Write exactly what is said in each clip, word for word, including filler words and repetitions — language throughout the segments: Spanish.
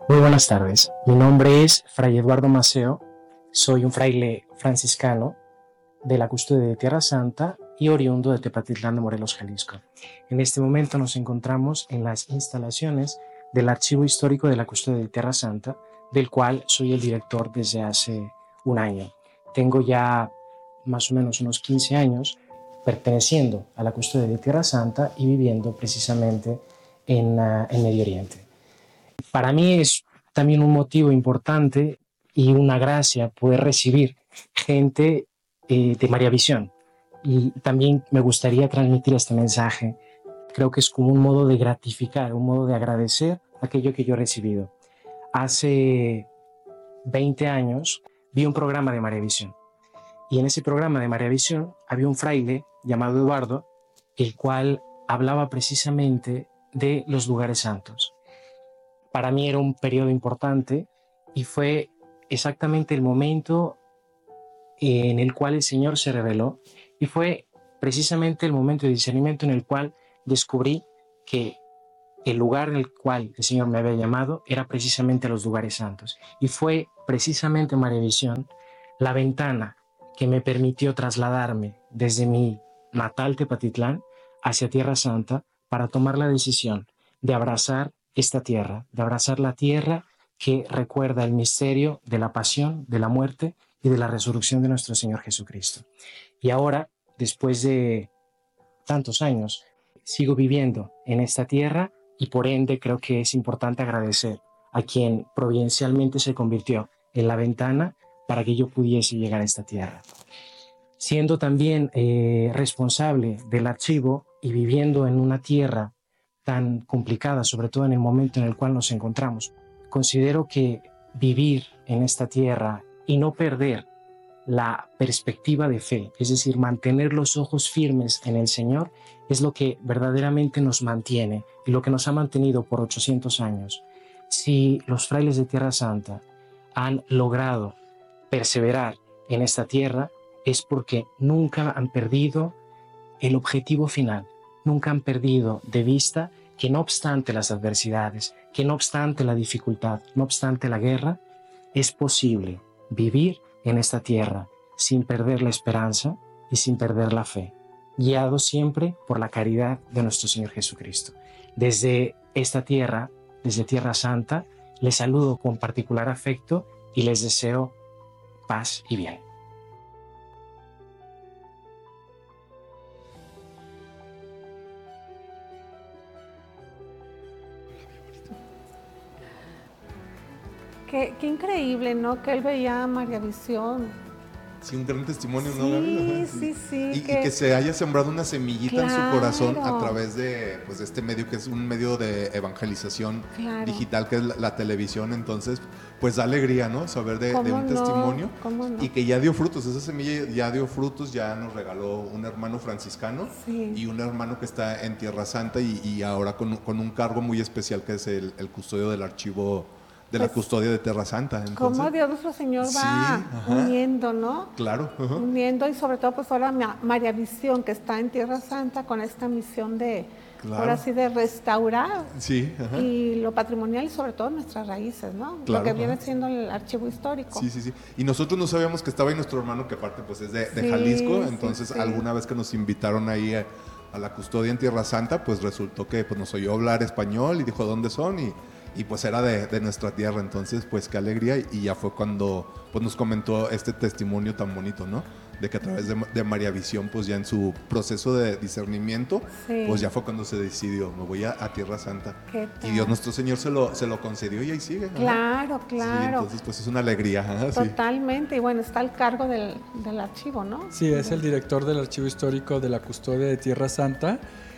Muy buenas tardes. Mi nombre es Fray Eduardo Maceo. Soy un fraile franciscano de la Custodia de Tierra Santa y oriundo de Tepatitlán de Morelos, Jalisco. En este momento nos encontramos en las instalaciones del Archivo Histórico de la Custodia de Tierra Santa, del cual soy el director desde hace un año. Tengo ya más o menos unos quince años perteneciendo a la Custodia de Tierra Santa y viviendo precisamente en, uh, en Medio Oriente. Para mí es también un motivo importante y una gracia poder recibir gente eh, de María Visión. Y también me gustaría transmitir este mensaje. Creo que es como un modo de gratificar, un modo de agradecer aquello que yo he recibido. Hace veinte años vi un programa de María Visión. Y en ese programa de María Visión había un fraile llamado Eduardo, el cual hablaba precisamente de los lugares santos. Para mí era un periodo importante y fue exactamente el momento en el cual el Señor se reveló y fue precisamente el momento de discernimiento en el cual descubrí que el lugar en el cual el Señor me había llamado era precisamente los lugares santos. Y fue precisamente María Visión la ventana que me permitió trasladarme desde mi natal Tepatitlán hacia Tierra Santa para tomar la decisión de abrazar esta tierra, de abrazar la tierra que recuerda el misterio de la pasión, de la muerte y de la resurrección de nuestro Señor Jesucristo. Y ahora, después de tantos años, sigo viviendo en esta tierra y por ende creo que es importante agradecer a quien providencialmente se convirtió en la ventana para que yo pudiese llegar a esta tierra. Siendo también eh, responsable del archivo y viviendo en una tierra tan complicada, sobre todo en el momento en el cual nos encontramos, considero que vivir en esta tierra y no perder la perspectiva de fe, es decir, mantener los ojos firmes en el Señor, es lo que verdaderamente nos mantiene y lo que nos ha mantenido por ochocientos años. Si los frailes de Tierra Santa han logrado perseverar en esta tierra, es porque nunca han perdido el objetivo final, nunca han perdido de vista que no obstante las adversidades, que no obstante la dificultad, no obstante la guerra, es posible vivir en esta tierra sin perder la esperanza y sin perder la fe, guiado siempre por la caridad de nuestro Señor Jesucristo. Desde esta tierra, desde Tierra Santa, les saludo con particular afecto y les deseo paz y bien. Qué, qué increíble, ¿no? Que él veía a María Visión. Sí, un gran testimonio, Sí, ¿no, Gaby? sí, Sí. sí. Y, que... y que se haya sembrado una semillita claro. en su corazón a través de, pues, de este medio que es un medio de evangelización claro. digital, que es la, la televisión. Entonces, pues da alegría, ¿no? Saber de, de un no? testimonio ¿Cómo no? y que ya dio frutos. Esa semilla ya dio frutos, ya nos regaló un hermano franciscano sí. y un hermano que está en Tierra Santa y, y ahora con, con un cargo muy especial que es el, el custodio del archivo de pues, la custodia de Tierra Santa. Entonces, cómo Dios nuestro Señor va sí, uniendo, ¿no? Claro. Ajá. Uniendo y sobre todo pues ahora María Visión que está en Tierra Santa con esta misión de, claro. ahora sí, de restaurar sí, y lo patrimonial y sobre todo nuestras raíces, ¿no? Claro, lo que viene ajá. siendo el archivo histórico. Sí, sí, sí. Y nosotros no sabíamos que estaba ahí nuestro hermano que aparte pues es de, de sí, Jalisco, entonces sí, sí. alguna vez que nos invitaron ahí a, a la custodia en Tierra Santa, pues resultó que pues, nos oyó hablar español y dijo dónde son y y pues era de, de nuestra tierra, entonces pues qué alegría y ya fue cuando pues nos comentó este testimonio tan bonito, ¿no? De que a través de, de María Visión pues ya en su proceso de discernimiento sí. pues ya fue cuando se decidió, me voy a, a Tierra Santa y Dios nuestro Señor se lo, se lo concedió y ahí sigue. Claro, ¿no? Claro. Sí, entonces pues es una alegría. Ajá, totalmente, sí. y bueno, está al cargo del, del archivo, ¿no? Sí, es el director del archivo histórico de la custodia de Tierra Santa.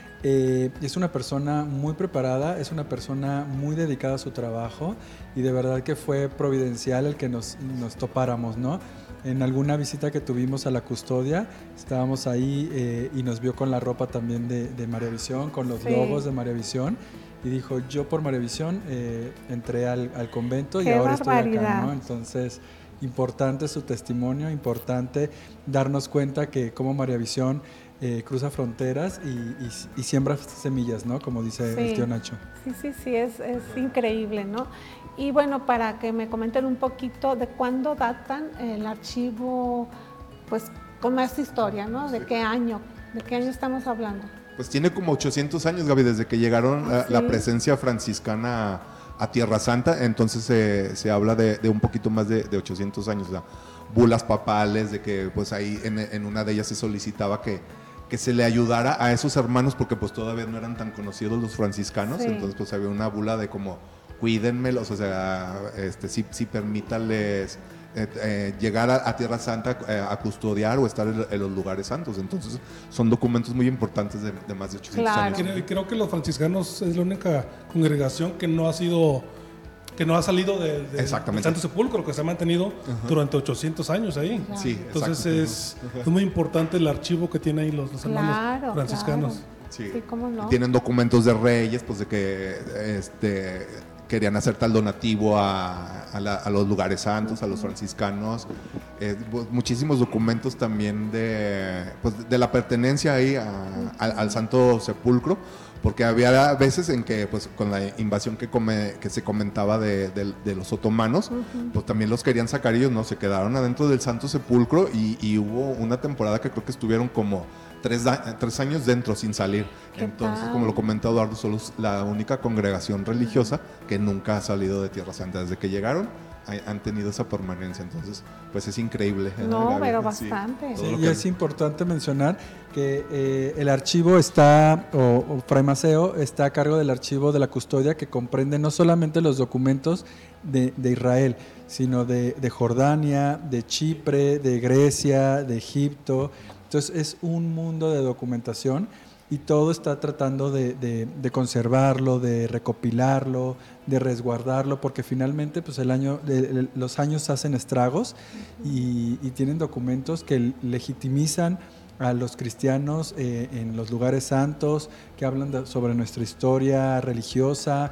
Eh, es una persona muy preparada, es una persona muy dedicada a su trabajo y de verdad que fue providencial el que nos, nos topáramos, ¿no? En alguna visita que tuvimos a la custodia, estábamos ahí eh, y nos vio con la ropa también de, de María Visión, con los sí. logos de María Visión y dijo, yo por María Visión eh, entré al, al convento Qué y ahora barbaridad. estoy acá, ¿no? Entonces, importante su testimonio, importante darnos cuenta que como María Visión eh, cruza fronteras y, y, y siembra semillas, ¿no? Como dice Sí. el tío Nacho. Sí, sí, sí, es, es increíble, ¿no? Y bueno, para que me comenten un poquito de cuándo datan el archivo, pues con más historia, ¿no? ¿De qué año? ¿De qué año estamos hablando? Pues tiene como ochocientos años, Gaby, desde que llegaron Ah, la, ¿sí? la presencia franciscana a, a Tierra Santa, entonces se, se habla de, de un poquito más de, de ochocientos años, o sea, bulas papales, de que pues ahí en, en una de ellas se solicitaba que, que se le ayudara a esos hermanos, porque pues todavía no eran tan conocidos los franciscanos, Sí. entonces pues había una bula de como, cuídenmelos, o sea, este, sí, sí permítanles eh, eh, llegar a, a Tierra Santa eh, a custodiar o estar en, en los lugares santos. Entonces son documentos muy importantes de, de más de ochocientos Claro. años. Creo, creo que los franciscanos es la única congregación que no ha sido, que no ha salido de, de- del Exactamente. Santo Sepulcro, que se ha mantenido durante ochocientos años ahí. Sí, Entonces exacto. es, es muy importante el archivo que tienen ahí los, los hermanos Claro, franciscanos. claro. Sí. Sí, cómo no. Tienen documentos de reyes, pues de que este, querían hacer tal donativo a, a, la- a los lugares santos, a los franciscanos. Eh, pues, muchísimos documentos también de, pues, de la pertenencia ahí a- al, al Santo Sepulcro, porque había veces en que pues con la invasión que, come, que se comentaba de, de- de los otomanos, pues también los querían sacar ellos, ¿no? Se quedaron adentro del Santo Sepulcro y, y hubo una temporada que creo que estuvieron como tres, da- tres años dentro sin salir. ¿Qué Entonces, tal? como lo comenta Eduardo, son los- la única congregación religiosa que nunca ha salido de Tierra Santa. Desde que llegaron hay- han tenido esa permanencia. Entonces, pues es increíble. ¿eh, No, Gaby? pero Sí. bastante. Todo Sí, lo y que- es importante mencionar que eh, el archivo está, o, o Fray Maceo está a cargo del archivo de la custodia, que comprende no solamente los documentos de, de Israel, sino de, de Jordania, de Chipre, de Grecia, de Egipto. Entonces es un mundo de documentación y todo está tratando de, de- de conservarlo, de recopilarlo, de resguardarlo, porque finalmente pues el año, el- el- los años hacen estragos y, y tienen documentos que legitimizan a los cristianos eh, en los lugares santos, que hablan de- sobre nuestra historia religiosa,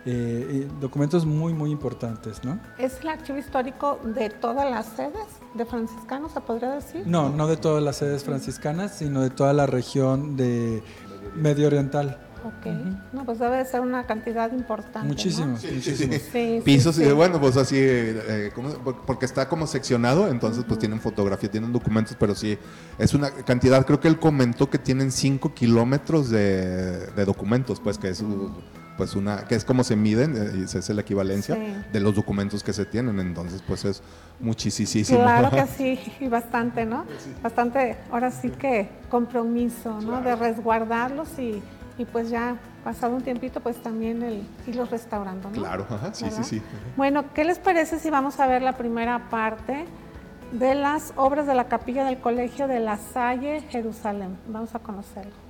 eh, y documentos muy, muy importantes, ¿no? ¿Es el archivo histórico de todas las sedes de franciscanos, se podría decir? No, no de todas las sedes franciscanas, sino de toda la región de Medio Oriental. Ok. No, pues debe de ser una cantidad importante, ¿no? Muchísimos, muchísimos. Sí, sí, Pisos sí. y bueno, pues así, eh, ¿cómo? Porque está como seccionado, entonces pues tienen fotografía, tienen documentos, pero sí, es una cantidad, creo que él comentó que tienen cinco kilómetros de, de documentos, pues que es uh, pues una, que es como se miden, eh, y esa es la equivalencia Sí. de los documentos que se tienen, entonces pues es muchísimo. Claro que sí, y bastante, ¿no? Bastante, ahora sí que compromiso, ¿no? De resguardarlos y, y pues ya pasado un tiempito, pues también el irlos restaurando, ¿no? Claro, ajá, sí, sí, ¿Verdad? sí. Bueno, ¿qué les parece si vamos a ver la primera parte de las obras de la capilla del Colegio de La Salle, Jerusalén? Vamos a conocerlo.